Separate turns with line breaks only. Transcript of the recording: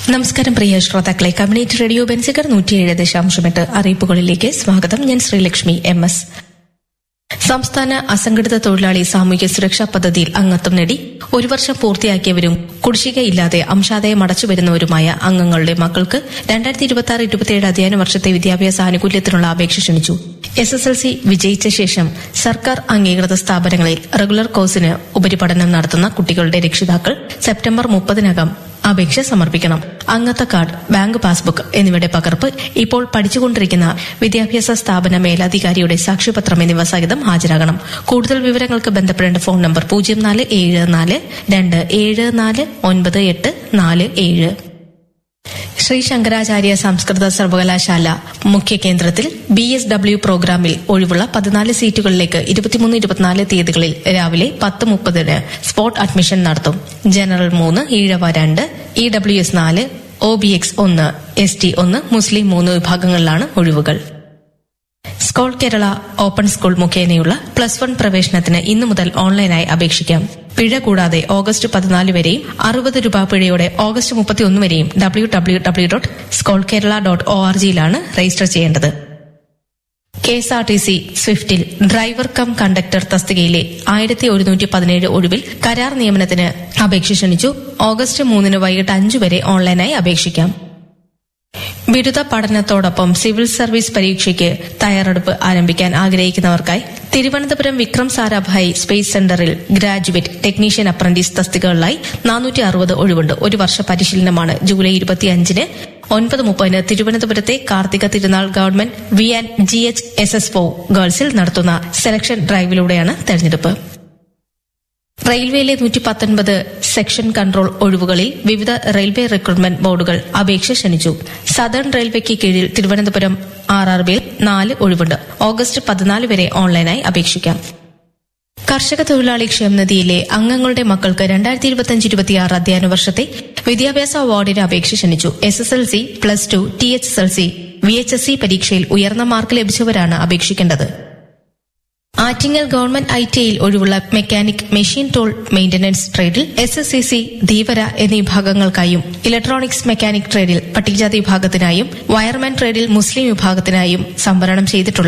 നമസ്കാരം പ്രിയ ശ്രോതാക്കളെ, community radio ബെൻസിക്കർ 107.8 അറിയിപ്പുകളിലേക്ക് സ്വാഗതം. ഞാൻ ശ്രീലക്ഷ്മി MS. സംസ്ഥാന അസംഘടിത തൊഴിലാളി സാമൂഹ്യ സുരക്ഷാ പദ്ധതിയിൽ അംഗത്വം നേടി 1 വർഷം പൂർത്തിയാക്കിയവരും കുടിശ്ശികയില്ലാതെ അംശാദായം അടച്ചുവരുന്നവരുമായ അംഗങ്ങളുടെ മക്കൾക്ക് 2026-27 അധ്യയന വർഷത്തെ വിദ്യാഭ്യാസ ആനുകൂല്യത്തിനുള്ള അപേക്ഷ ക്ഷണിച്ചു. SSLC വിജയിച്ച ശേഷം സർക്കാർ അംഗീകൃത സ്ഥാപനങ്ങളിൽ റെഗുലർ കോഴ്സിന് ഉപരിപഠനം നടത്തുന്ന കുട്ടികളുടെ രക്ഷിതാക്കൾ സെപ്റ്റംബർ 30-നകം അപേക്ഷ സമർപ്പിക്കണം. അംഗത്വ കാർഡ്, ബാങ്ക് പാസ്ബുക്ക് എന്നിവയുടെ പകർപ്പ്, ഇപ്പോൾ പഠിച്ചുകൊണ്ടിരിക്കുന്ന വിദ്യാഭ്യാസ സ്ഥാപന മേലധികാരിയുടെ സാക്ഷ്യപത്രം എന്നിവ സഹിതം ഹാജരാകണം. കൂടുതൽ വിവരങ്ങൾക്ക് ബന്ധപ്പെടേണ്ട ഫോൺ നമ്പർ 0474-274-9847. ശ്രീ ശങ്കരാചാര്യ സംസ്കൃത സർവകലാശാല മുഖ്യ കേന്ദ്രത്തിൽ BSW പ്രോഗ്രാമിൽ ഒഴിവുള്ള 14 സീറ്റുകളിലേക്ക് 23-24 തീയതികളിൽ രാവിലെ 10:30 സ്പോട്ട് അഡ്മിഷൻ നടത്തും. General 3, Ezhava 2, EWS 4, OBX 1, ST 1, മുസ്ലിം 3 വിഭാഗങ്ങളിലാണ് ഒഴിവുകൾ. സ്കോൾ കേരള ഓപ്പൺ സ്കൂൾ മുഖേനയുള്ള +1 പ്രവേശനത്തിന് ഇന്നു മുതൽ ഓൺലൈനായി അപേക്ഷിക്കാം. പിഴ കൂടാതെ ഓഗസ്റ്റ് 14 വരെയും 60 രൂപ പിഴയോടെ ഓഗസ്റ്റ് 31 വരെയും www.skolkerala.org-ലാണ് രജിസ്റ്റർ ചെയ്യേണ്ടത്. KSRTC സ്വിഫ്റ്റിൽ ഡ്രൈവർ കം കണ്ടക്ടർ തസ്തികയിലെ 1117 ഒഴിവിൽ കരാർ നിയമനത്തിന് അപേക്ഷ ക്ഷണിച്ചു. ഓഗസ്റ്റ് 3 വൈകിട്ട് 5 വരെ ഓൺലൈനായി അപേക്ഷിക്കാം. ബിരുദ പഠനത്തോടൊപ്പം സിവിൽ സർവീസ് പരീക്ഷയ്ക്ക് തയ്യാറെടുപ്പ് ആരംഭിക്കാൻ ആഗ്രഹിക്കുന്നവർക്കായി തിരുവനന്തപുരം വിക്രം സാരാഭായ് സ്പേസ് സെന്ററിൽ ഗ്രാജുവേറ്റ് ടെക്നീഷ്യൻ അപ്രന്റീസ് തസ്തികകളിലായി 460 ഒഴിവുണ്ട്. 1 വർഷ പരിശീലനമാണ്. ജൂലൈ 25-ന് 9:30 തിരുവനന്തപുരത്തെ കാർത്തിക തിരുനാൾ ഗവൺമെന്റ് VNGH-SS4 ഗേൾസിൽ നടത്തുന്ന സെലക്ഷൻ ഡ്രൈവിലൂടെയാണ് തെരഞ്ഞെടുപ്പ്. റെയിൽവേയിലെ 119 സെക്ഷൻ കൺട്രോൾ ഒഴിവുകളിൽ വിവിധ റെയിൽവേ റിക്രൂട്ട്മെന്റ് ബോർഡുകൾ അപേക്ഷ ക്ഷണിച്ചു. സദേൺ റെയിൽവേക്ക് കീഴിൽ തിരുവനന്തപുരം RRBയിൽ 4 ഒഴിവുണ്ട്. ഓഗസ്റ്റ് 14 വരെ ഓൺലൈനായി അപേക്ഷിക്കാം. കർഷക തൊഴിലാളി ക്ഷേമനിധിയിലെ അംഗങ്ങളുടെ മക്കൾക്ക് 2025-26 അധ്യയന വർഷത്തെ വിദ്യാഭ്യാസ അവാർഡിന് അപേക്ഷ ക്ഷണിച്ചു. SSLC, +2, THSLC, VHSC പരീക്ഷയിൽ ഉയർന്ന മാർക്ക് ലഭിച്ചവരാണ് അപേക്ഷിക്കേണ്ടത്. ആറ്റിങ്ങൽ ഗവൺമെന്റ് ITIയിൽ ഒഴിവുള്ള mechanic, machine tool maintenance ട്രേഡിൽ SSCC, Dheevara എന്നീ വിഭാഗങ്ങൾക്കായും ഇലക്ട്രോണിക്സ് മെക്കാനിക് ട്രേഡിൽ പട്ടികജാതി വിഭാഗത്തിനായും വയർമാൻ ട്രേഡിൽ മുസ്ലിം വിഭാഗത്തിനായും സംവരണം ചെയ്തിട്ടുള്ള